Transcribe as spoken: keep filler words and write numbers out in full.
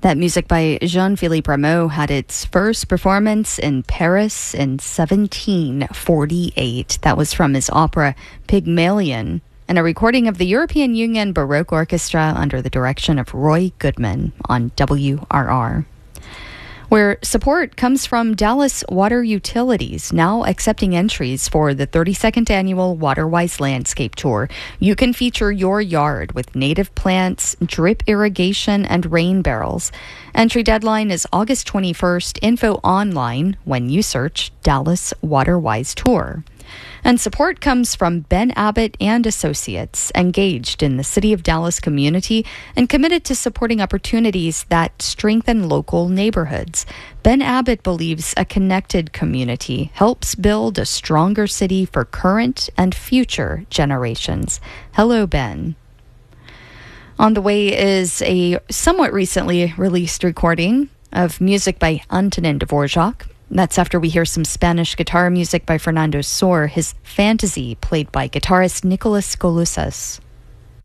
That music by Jean-Philippe Rameau had its first performance in Paris in seventeen forty-eight. That was from his opera Pygmalion, and a recording of the European Union Baroque Orchestra under the direction of Roy Goodman on W R R. Where support comes from Dallas Water Utilities, now accepting entries for the thirty-second annual Waterwise Landscape Tour. You can feature your yard with native plants, drip irrigation, and rain barrels. Entry deadline is August twenty-first. Info online when you search Dallas Waterwise Tour. And support comes from Ben Abbott and Associates, engaged in the City of Dallas community and committed to supporting opportunities that strengthen local neighborhoods. Ben Abbott believes a connected community helps build a stronger city for current and future generations. Hello, Ben. On the way is a somewhat recently released recording of music by Antonin Dvorak. That's after we hear some Spanish guitar music by Fernando Sor, his Fantasy, played by guitarist Nicolas Colusas.